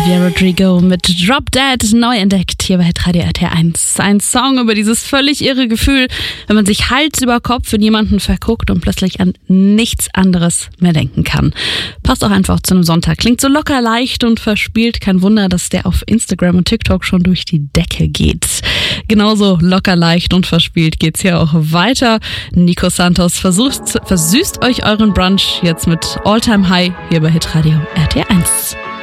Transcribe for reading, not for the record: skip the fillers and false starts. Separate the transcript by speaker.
Speaker 1: Olivia Rodrigo mit Drop Dead, neu entdeckt hier bei Hitradio RTL 1. Ein Song über dieses völlig irre Gefühl, wenn man sich Hals über Kopf in jemanden verguckt und plötzlich an nichts anderes mehr denken kann. Passt auch einfach zu einem Sonntag. Klingt so locker, leicht und verspielt. Kein Wunder, dass der auf Instagram und TikTok schon durch die Decke geht. Genauso locker, leicht und verspielt geht's hier auch weiter. Nico Santos versüßt euch euren Brunch jetzt mit All Time High hier bei Hitradio RTL 1.